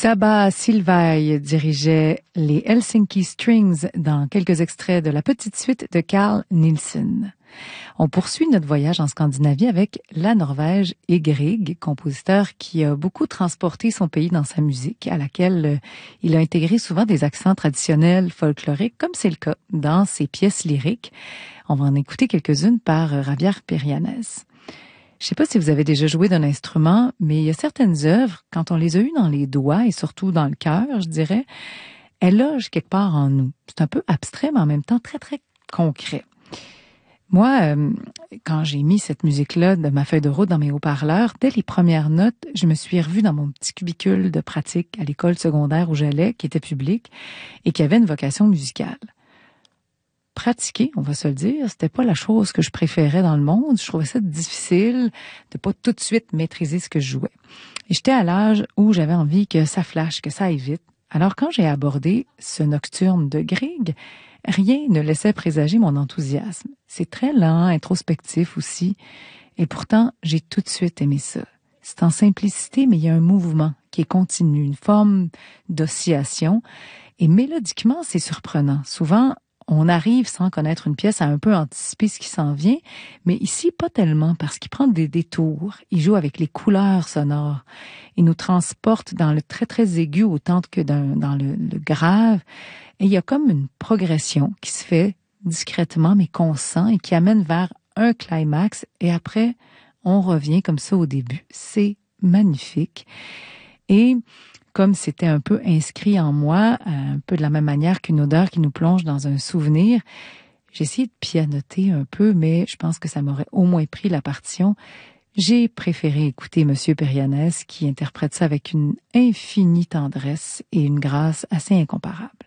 Csaba Silvai dirigeait les Helsinki Strings dans quelques extraits de la petite suite de Carl Nielsen. On poursuit notre voyage en Scandinavie avec la Norvège et Grieg, compositeur qui a beaucoup transporté son pays dans sa musique, à laquelle il a intégré souvent des accents traditionnels folkloriques, comme c'est le cas dans ses pièces lyriques. On va en écouter quelques-unes par Javier Perianes. Je sais pas si vous avez déjà joué d'un instrument, mais il y a certaines œuvres, quand on les a eues dans les doigts et surtout dans le cœur, je dirais, elles logent quelque part en nous. C'est un peu abstrait, mais en même temps très, très concret. Moi, quand j'ai mis cette musique-là de ma feuille de route dans mes haut-parleurs, dès les premières notes, je me suis revue dans mon petit cubicule de pratique à l'école secondaire où j'allais, qui était publique, et qui avait une vocation musicale. Pratiquer, on va se le dire, c'était pas la chose que je préférais dans le monde. Je trouvais ça difficile de pas tout de suite maîtriser ce que je jouais. Et j'étais à l'âge où j'avais envie que ça flash, que ça aille vite. Alors quand j'ai abordé ce nocturne de Grieg, rien ne laissait présager mon enthousiasme. C'est très lent, introspectif aussi. Et pourtant, j'ai tout de suite aimé ça. C'est en simplicité, mais il y a un mouvement qui est continu, une forme d'oscillation. Et mélodiquement, c'est surprenant. Souvent, on arrive sans connaître une pièce à un peu anticiper ce qui s'en vient, mais ici, pas tellement, parce qu'il prend des détours. Il joue avec les couleurs sonores. Il nous transporte dans le très, très aigu autant que dans le grave. Et il y a comme une progression qui se fait discrètement, mais qu'on sent et qui amène vers un climax. Et après, on revient comme ça au début. C'est magnifique. Et comme c'était un peu inscrit en moi, un peu de la même manière qu'une odeur qui nous plonge dans un souvenir, j'ai essayé de pianoter un peu, mais je pense que ça m'aurait au moins pris la partition. J'ai préféré écouter Monsieur Perianes qui interprète ça avec une infinie tendresse et une grâce assez incomparable.